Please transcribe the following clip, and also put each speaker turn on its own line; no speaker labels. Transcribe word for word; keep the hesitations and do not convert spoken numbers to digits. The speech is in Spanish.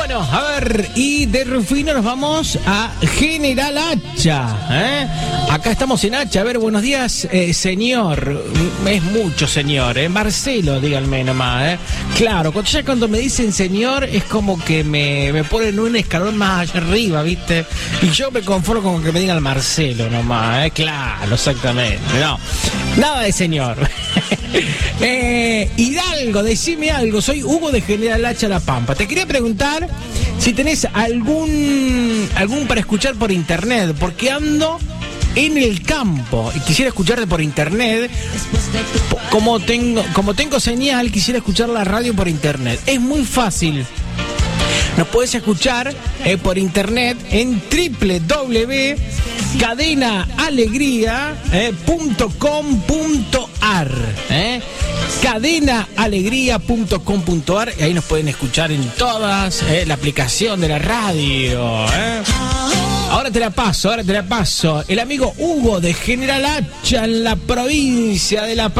Bueno, a ver, y de Rufino nos vamos a General Hacha, ¿eh? Acá estamos en Hacha. A ver, buenos días, eh, señor. Es mucho señor, ¿eh? Marcelo, díganme nomás, ¿eh? Claro, cuando, ya cuando me dicen señor es como que me, me ponen un escalón más allá arriba, ¿viste? Y yo me conformo con que me digan Marcelo nomás, ¿eh? Claro, exactamente. No, nada de señor. eh, Hidalgo, decime algo. Soy Hugo de General Hacha, La Pampa. Te quería preguntar si tenés algún algún para escuchar por internet, porque ando en el campo y quisiera escucharte por internet. Como tengo, como tengo señal, quisiera escuchar la radio por internet. Es muy fácil. Nos puedes escuchar eh, por internet en doble u doble u doble u punto cadena alegría punto com punto ar, eh, cadena alegría punto com punto ar, y ahí nos pueden escuchar en todas, eh, la aplicación de la radio, eh. Ahora te la paso, ahora te la paso. El amigo Hugo de General Hacha en la provincia de La Paz.